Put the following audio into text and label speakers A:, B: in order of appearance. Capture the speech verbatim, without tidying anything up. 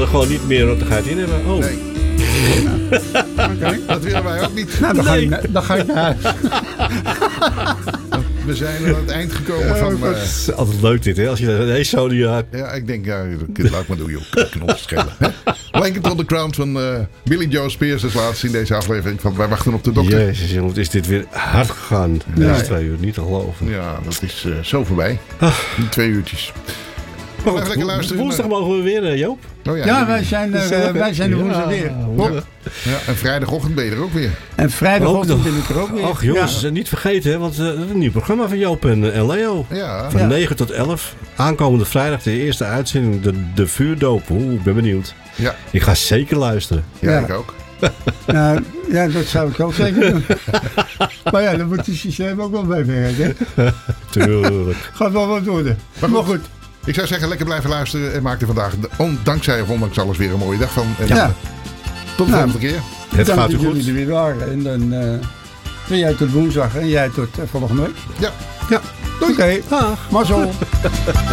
A: gewoon niet meer rottigheid in hebben. Oh.
B: Nee.
C: Oké. Okay.
B: Dat willen wij ook niet.
C: Nou, dan ga,
A: Nee.
C: ik, na- dan ga ik naar huis.
B: We zijn aan het eind gekomen van... Uh,
A: Het is altijd leuk dit, hè? Als je deze zo die... Uh,
B: ja, ik denk, ja, laat maar doen, joh. Knop schellen. Lincoln on the Crown van uh, Billy Joe Spears is laatst in deze aflevering van Wij wachten op de dokter.
A: Jezus, jongen, wat is dit weer hard gegaan.
B: Ja.
A: Deze twee uur, niet te geloven.
B: Ja, dat is uh, zo voorbij. Die twee uurtjes.
A: Maar
B: Even lekker
A: goed,
B: luisteren.
A: woensdag mogen we weer, uh, Joop.
B: Oh, ja,
C: Ja,
B: ja,
C: wij zijn, uh, wij zijn de woensdag weer.
B: ja. Ja, en vrijdagochtend ben je er ook weer.
C: En vrijdagochtend
A: Ook
C: ben ik er ook weer.
A: Ach jongens,
C: Ja.
A: niet vergeten, hè, want uh, een nieuw programma van Joop en, en Leo.
B: Ja,
A: Van
C: Ja.
A: negen tot elf. Aankomende vrijdag de eerste uitzending, de, de vuurdoop. Oeh, ik ben benieuwd.
B: ja.
A: Ik ga zeker luisteren.
B: ja,
C: Ja.
B: ik ook.
C: Nou, ja, dat zou ik ook zeker doen. Maar ja, dan moet het systeem ook wel bijwerken.
A: Tuurlijk.
C: Gaat wel wat worden.
B: Maar
C: Maar
B: goed.
C: goed.
B: Ik zou zeggen, lekker blijven luisteren en maak er vandaag, ondankzij of ondanks alles, weer een mooie dag van. En
C: Ja.
B: uh, tot de
C: Nou,
B: volgende keer.
A: Het
C: Dank
A: gaat u
C: dat
A: goed.
C: jullie er weer waren. En dan uh, ben jij tot woensdag en jij tot uh, volgende week.
B: Ja.
A: Ja.
C: Oké,
A: Dag.
C: mazzel.